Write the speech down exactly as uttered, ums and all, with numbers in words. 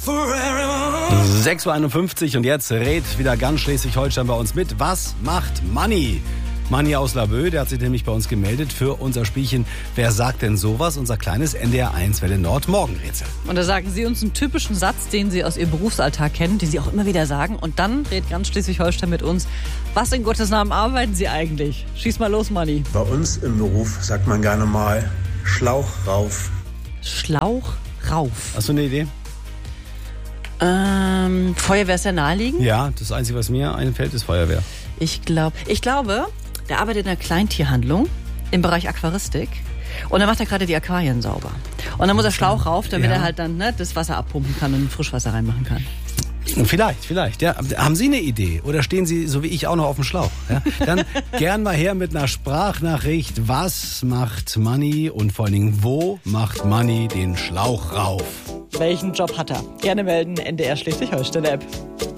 sechs Uhr einundfünfzig und jetzt redet wieder ganz Schleswig-Holstein bei uns mit. Was macht Manni? Manni aus Laboe, der hat sich nämlich bei uns gemeldet für unser Spielchen Wer sagt denn sowas? Unser kleines N D R eins Welle Nord Morgenrätsel. Und da sagen Sie uns einen typischen Satz, den Sie aus Ihrem Berufsalltag kennen, den Sie auch immer wieder sagen. Und dann redet ganz Schleswig-Holstein mit uns. Was in Gottes Namen arbeiten Sie eigentlich? Schieß mal los, Manni. Bei uns im Beruf sagt man gerne mal Schlauch rauf. Schlauch rauf. Hast du eine Idee? Ähm, Feuerwehr ist ja naheliegend. Ja, das Einzige, was mir einfällt, ist Feuerwehr. Ich glaube, ich glaube, der arbeitet in einer Kleintierhandlung im Bereich Aquaristik und dann macht er gerade die Aquarien sauber. Und dann muss er Schlauch rauf, damit ja. er halt dann ne, das Wasser abpumpen kann und Frischwasser reinmachen kann. Vielleicht, vielleicht. Ja. Haben Sie eine Idee? Oder stehen Sie, so wie ich, auch noch auf dem Schlauch? Ja? Dann gern mal her mit einer Sprachnachricht. Was macht Manni und vor allen Dingen, wo macht Manni den Schlauch rauf? Welchen Job hat er? Gerne melden, N D R Schleswig-Holstein App.